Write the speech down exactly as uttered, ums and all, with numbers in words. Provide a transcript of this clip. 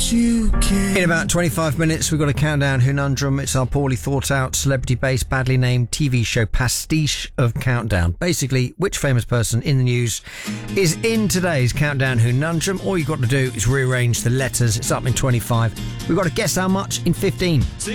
'cause you care. In about twenty-five minutes, we've got a countdown conundrum. It's our poorly thought out, celebrity-based, badly named T V show pastiche of Countdown. Basically, which famous person in the news is in today's Countdown conundrum? All you've got to do is rearrange the letters. It's up in twenty-five. We've got to guess how much in fifteen.